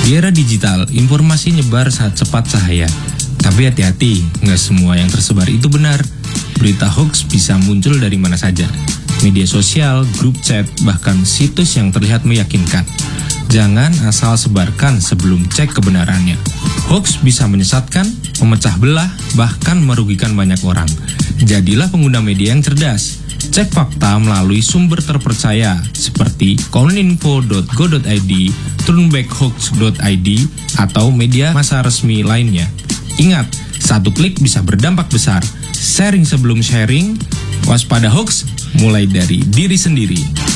Di era digital, informasi nyebar saat cepat cahaya. Tapi hati-hati, nggak semua yang tersebar itu benar. Berita hoax bisa muncul dari mana saja. Media sosial, grup chat, bahkan situs yang terlihat meyakinkan. Jangan asal sebarkan sebelum cek kebenarannya. Hoax bisa menyesatkan, memecah belah, bahkan merugikan banyak orang. Jadilah pengguna media yang cerdas. Cek fakta melalui sumber terpercaya seperti koninfo.go.id, turnbackhoax.id, atau media massa resmi lainnya. Ingat, satu klik bisa berdampak besar. Sharing sebelum sharing, waspada hoax mulai dari diri sendiri.